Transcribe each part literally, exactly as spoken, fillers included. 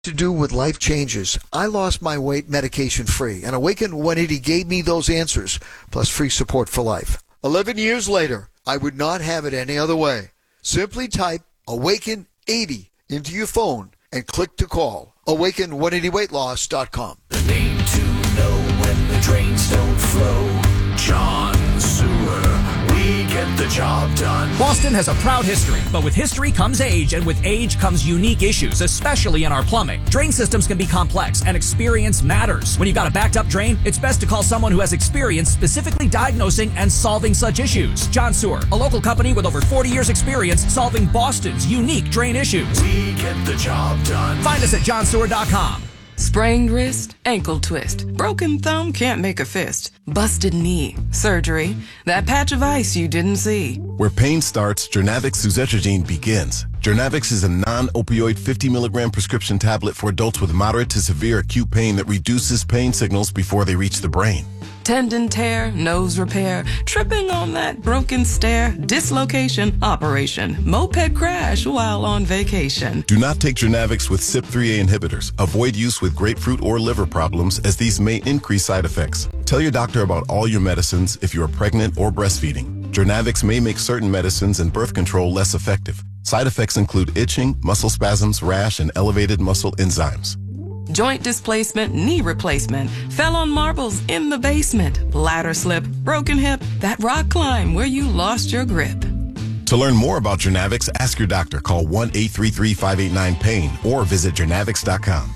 To do with life changes. I lost my weight medication free, and Awaken one eighty gave me those answers, plus free support for life. Eleven years later, I would not have it any other way. Simply type Awaken eighty into your phone and click to call. Awaken one eighty weight loss dot com. The name to know when the drains don't flow. John Sewer. We get the job done. Boston has a proud history, but with history comes age, and with age comes unique issues, especially in our plumbing. Drain systems can be complex, and experience matters. When you've got a backed up drain, it's best to call someone who has experience specifically diagnosing and solving such issues. John Sewer, a local company with over forty years experience solving Boston's unique drain issues. We get the job done. Find us at john sewer dot com. Sprained wrist, ankle twist, broken thumb can't make a fist, busted knee, surgery, that patch of ice you didn't see. Where pain starts, Jernavix suzetrigine begins. Jernavix is a non-opioid fifty milligram prescription tablet for adults with moderate to severe acute pain that reduces pain signals before they reach the brain. Tendon tear, nose repair, tripping on that broken stair, dislocation, operation, moped crash while on vacation. Do not take Jernavix with C Y P three A inhibitors. Avoid use with grapefruit or liver problems, as these may increase side effects. Tell your doctor about all your medicines if you are pregnant or breastfeeding. Jernavix may make certain medicines and birth control less effective. Side effects include itching, muscle spasms, rash, and elevated muscle enzymes. Joint displacement, knee replacement, fell on marbles in the basement, ladder slip, broken hip, that rock climb where you lost your grip. To learn more about Jernavix, ask your doctor. Call one eight three three, five eight nine, pain or visit jernavix dot com.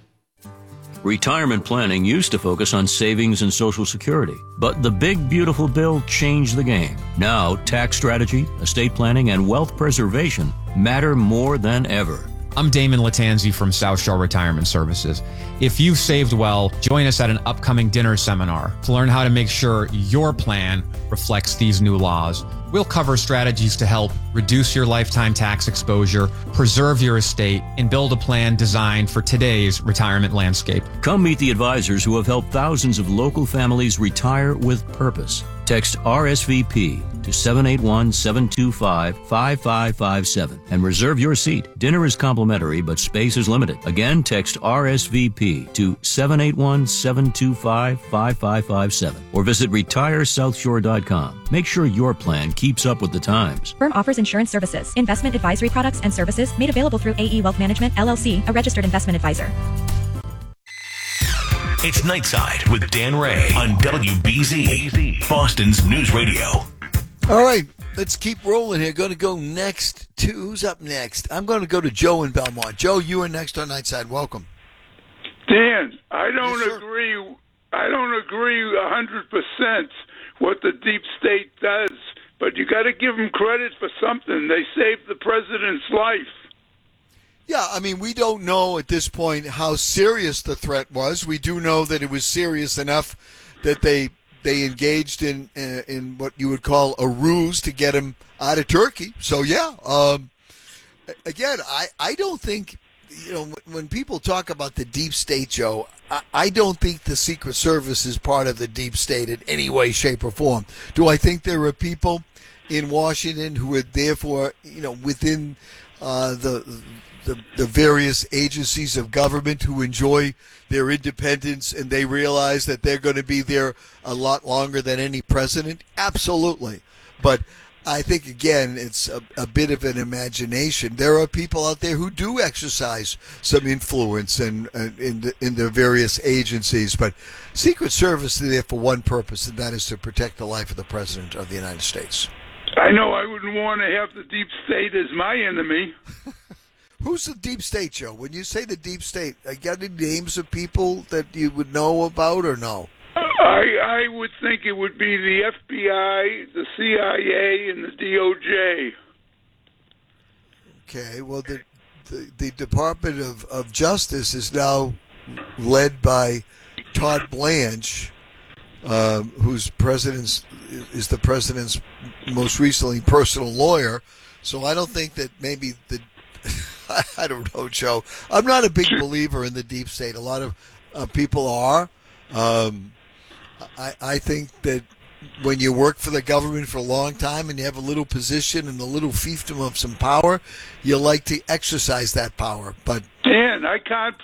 Retirement planning used to focus on savings and Social Security, but the big beautiful bill changed the game. Now, tax strategy, estate planning, and wealth preservation matter more than ever. I'm Damon Latanzi from South Shore Retirement Services. If you've saved well, join us at an upcoming dinner seminar to learn how to make sure your plan reflects these new laws. We'll cover strategies to help reduce your lifetime tax exposure, preserve your estate, and build a plan designed for today's retirement landscape. Come meet the advisors who have helped thousands of local families retire with purpose. Text R S V P to seven eight one, seven two five, five five five seven and reserve your seat. Dinner is complimentary, but space is limited. Again, text R S V P to seven eight one, seven two five, five five five seven or visit retire south shore dot com. Make sure your plan keeps up with the times. Firm offers insurance services, investment advisory products and services made available through A E Wealth Management, L L C, a registered investment advisor. It's Nightside with Dan Ray on W B Z, Boston's News Radio. All right, let's keep rolling here. Going to go next to, who's up next? I'm going to go to Joe in Belmont. Joe, you are next on Nightside. Welcome. Dan, I don't Yes, sir. agree. I don't agree a hundred percent what the deep state does, but you got to give them credit for something. They saved the president's life. Yeah, I mean, we don't know at this point how serious the threat was. We do know that it was serious enough that they they engaged in in, in what you would call a ruse to get him out of Turkey. So, yeah, um, again, I, I don't think, you know, when people talk about the deep state, Joe, I, I don't think the Secret Service is part of the deep state in any way, shape, or form. Do I think there are people in Washington who are therefore, you know, within uh, the The, the various agencies of government who enjoy their independence and they realize that they're going to be there a lot longer than any president? Absolutely. But I think, again, it's a, a bit of an imagination. There are people out there who do exercise some influence in, in, the, in the various agencies. But Secret Service is there for one purpose, and that is to protect the life of the President of the United States. I know I wouldn't want to have the deep state as my enemy. Who's the deep state, Joe? When you say the deep state, I got any names of people that you would know about or no? I I would think it would be the F B I, the C I A, and the D O J. Okay, well, the the, the Department of, of Justice is now led by Todd Blanche, um, who's president's is the president's most recently personal lawyer. So I don't think that maybe the I don't know, Joe. I'm not a big believer in the deep state. A lot of uh, people are. Um, I, I think that when you work for the government for a long time and you have a little position and a little fiefdom of some power, you like to exercise that power. But Dan, I can't